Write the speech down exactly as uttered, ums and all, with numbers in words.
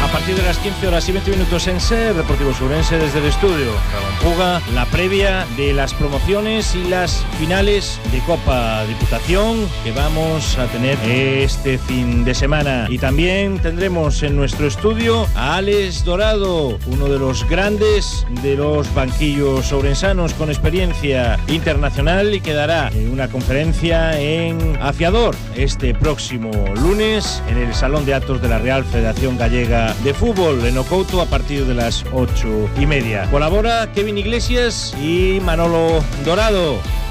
A partir de las quince horas y veinte minutos en SER Deportivo Ourense desde el estudio Ramón Puga, la previa de las promociones y las finales de Copa Diputación que vamos a tener este fin de semana. Y también tendremos en nuestro estudio a Alex Dorado, uno de los grandes de los banquillos ourensanos con experiencia internacional, y que dará una conferencia en Afiador este próximo lunes en el Salón de Actos de la Real Federación Gallega de Fútbol en Ocouto a partir de las ocho y media. Colabora Kevin Iglesias y Manolo Dorado.